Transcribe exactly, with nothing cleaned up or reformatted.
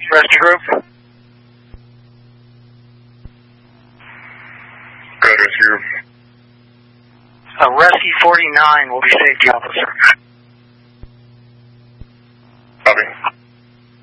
Rescue group. Good, rescue group. Uh, Rescue forty-nine will be safety officer.